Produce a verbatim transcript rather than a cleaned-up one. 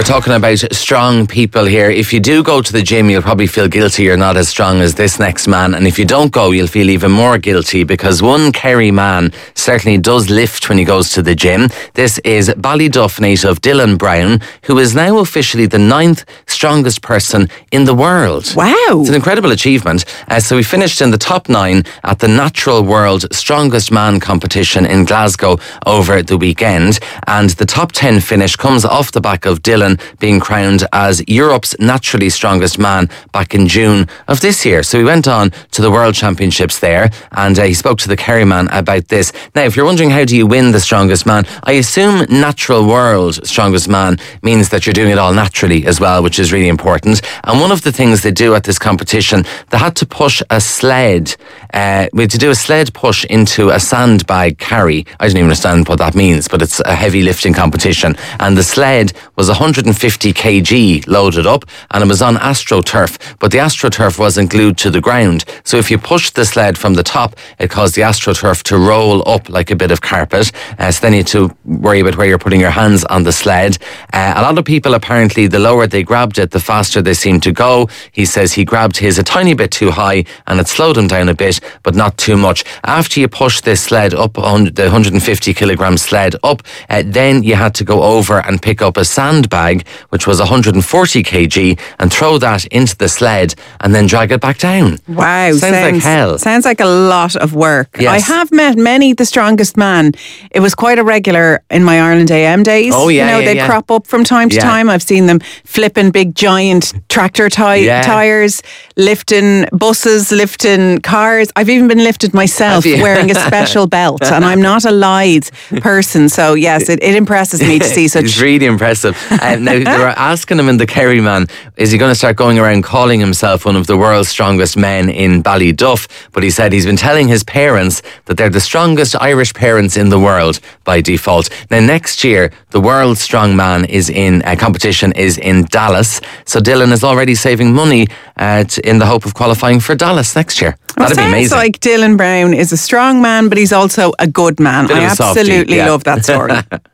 talking about strong people here. If you do go to the gym, you'll probably feel guilty you're not as strong as this next man. And if you don't go, you'll feel even more guilty, because one Kerry man certainly does lift when he goes to the gym. This is Ballyduff native Dylan Brown, who is now officially the ninth strongest person in the world. Wow. It's an incredible achievement. Uh, so he finished in the top nine at the Natural World Strongest Man competition in Glasgow over the weekend. And the top ten finish comes off the back of Dylan being crowned as Europe's naturally strongest man back in June of this year. So he went on to the World Championships there, and uh, he spoke to the Kerry man about this. Now, if you're wondering how do you win the strongest man, I assume Natural World Strongest Man means that you're doing it all naturally as well, which is really important. And one of the things they do at this competition, they had to push a sled, uh, we had to do a sled push into a sandbag carry. I don't even understand what that means, but it's a heavy lifting competition. And the sled was one hundred fifty kilograms loaded up, and it was on AstroTurf, but the AstroTurf wasn't glued to the ground. So if you pushed the sled from the top, it caused the AstroTurf to roll up like a bit of carpet. Uh, so then you had to worry about where you're putting your hands on the sled. Uh, a lot of people, apparently, the lower they grabbed it, the faster they seemed to go. He says he grabbed his a tiny bit too high, and it slowed him down a bit, but not too much. After you push this sled up, on the one hundred fifty kilogram sled up, uh, then you had to go over and pick up a sandbag, which was one hundred forty kilograms, and throw that into the sled and then drag it back down. Wow. Sounds, sounds like hell. Sounds like a lot of work. Yes. I have met many the strongest man. It was quite a regular in my Ireland A M days. Oh, yeah, You know, yeah, they'd yeah. crop up from time to Yeah. time. I've seen them flipping big giant tractor ti- Yeah. tyres, lifting buses, lifting cars. I've even been lifted myself Have you? wearing a special belt, and I'm not a lithe person. So yes, it, it impresses me to see such... It's really impressive. Uh, now, they were asking him in the Kerry man, is he going to start going around calling himself one of the world's strongest men in Ballyduff? But he said he's been telling his parents that they're the strongest Irish parents in the world by default. Now, next year, the World's Strong Man is in uh, competition is in Dallas. So Dylan is already saving money uh, to, in the hope of qualifying for Dallas next year. Well, That'd be sounds amazing. like Dylan Brown is a strong man, but he's also a good man. Bit I of a softie, absolutely yeah. love that story.